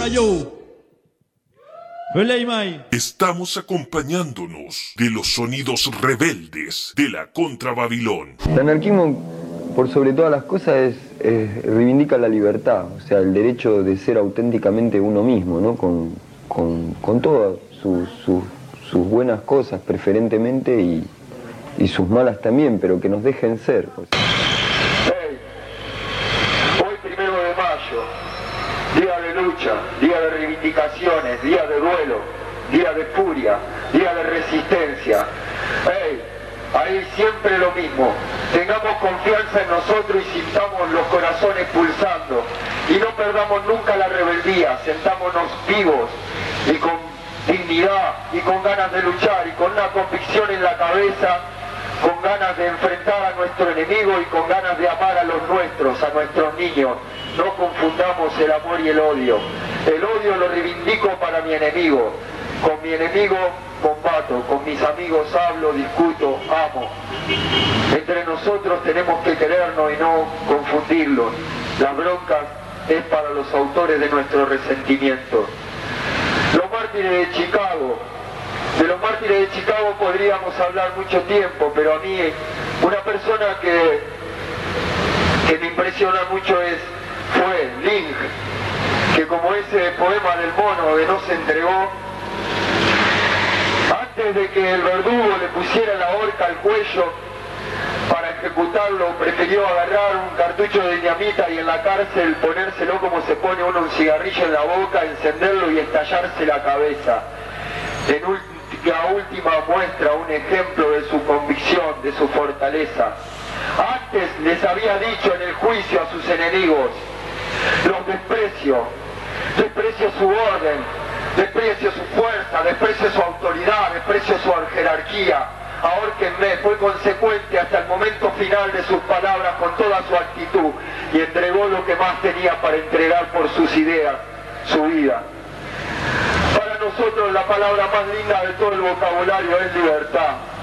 yo. Estamos acompañándonos de los sonidos rebeldes de la Contrababilón. El anarquismo, por sobre todas las cosas, reivindica la libertad, o sea, el derecho de ser auténticamente uno mismo, ¿no? Con todas sus buenas cosas preferentemente y sus malas también, pero que nos dejen ser. Pues. Hey, hoy 1 de mayo, día de lucha, día de reivindicaciones, día de duelo, día de furia, día de resistencia. Hey, ahí siempre lo mismo. Tengamos confianza en nosotros y sintamos los corazones pulsando. Y no perdamos nunca la rebeldía, sentámonos vivos y con dignidad y con ganas de luchar y con una convicción en la cabeza, con ganas de enfrentar a nuestro enemigo y con ganas de amar a los nuestros, a nuestros niños. No confundamos el amor y el odio. El odio lo reivindico para mi enemigo. Con mi enemigo combato, con mis amigos hablo, discuto, amo. Entre nosotros tenemos que querernos y no confundirlos. Las broncas es para los autores de nuestro resentimiento. Los mártires de Chicago. De los mártires de Chicago podríamos hablar mucho tiempo, pero a mí una persona que me impresiona mucho fue Link, que como ese poema del mono de No se entregó, antes de que el verdugo le pusiera la horca al cuello para ejecutarlo, prefirió agarrar un cartucho de dinamita y en la cárcel ponérselo como se pone uno un cigarrillo en la boca, encenderlo y estallarse la cabeza. La última muestra, un ejemplo de su convicción, de su fortaleza. Antes les había dicho en el juicio a sus enemigos: los desprecio su orden, desprecio su fuerza, desprecio su autoridad, desprecio su jerarquía. Ahórquenme. Fue consecuente hasta el momento final de sus palabras con toda su actitud y entregó lo que más tenía para entregar por sus ideas, su vida. Para nosotros la palabra más linda de todo el vocabulario es libertad.